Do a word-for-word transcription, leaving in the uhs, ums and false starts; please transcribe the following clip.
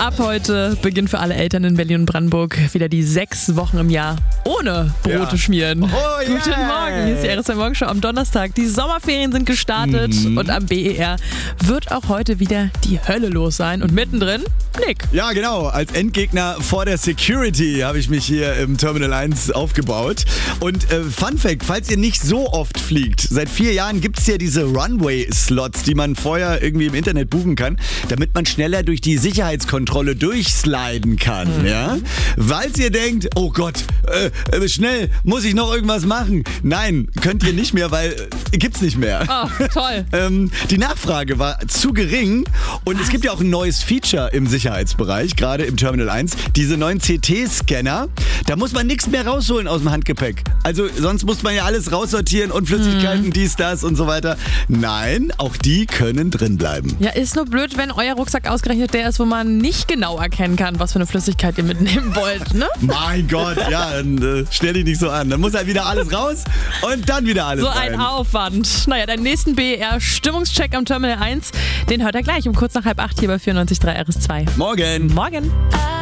Ab heute beginnt für alle Eltern in Berlin und Brandenburg wieder die sechs Wochen im Jahr ohne Brote Ja. schmieren. Oh, Guten yeah. Morgen, hier ist die R S zwei Morgenshow am Donnerstag. Die Sommerferien sind gestartet Mhm. und am B E R wird auch heute wieder die Hölle los sein. Und mittendrin Nick. Ja, genau. Als Endgegner vor der Security habe ich mich hier im Terminal eins aufgebaut. Und äh, Fun Fact, falls ihr nicht so oft fliegt, seit vier Jahren gibt es ja diese Runway-Slots, die man vorher irgendwie im Internet buchen kann, damit man schneller durch die Sicherheitskontrolle durchsliden kann. Mhm. Ja? Falls ihr denkt, oh Gott, äh, äh, schnell, muss ich noch irgendwas machen? Nein, könnt ihr nicht mehr, weil äh, gibt's nicht mehr. Oh, toll. Ähm, die Nachfrage war zu gering und es gibt ja auch ein neues Feature im Sicherheitsbereich, gerade im Terminal eins, diese neuen C T-Scanner. Da muss man nichts mehr rausholen aus dem Handgepäck. Also sonst muss man ja alles raussortieren und Flüssigkeiten, Mhm. dies, das und so weiter. Nein, auch die können drin bleiben. Ja, ist nur blöd, wenn euer Rucksack ausgerechnet der ist, wo man nicht genau erkennen kann, was für eine Flüssigkeit ihr mitnehmen wollt, ne? Mein Gott, ja, dann äh, stell dich nicht so an. Dann muss halt wieder alles raus und dann wieder alles So rein. ein Aufwand. Naja, deinen nächsten B E R-Stimmungscheck am Terminal eins, den hört er gleich um kurz nach halb acht hier bei vierundneunzig Komma drei R S zwei. Morgen. Morgen. I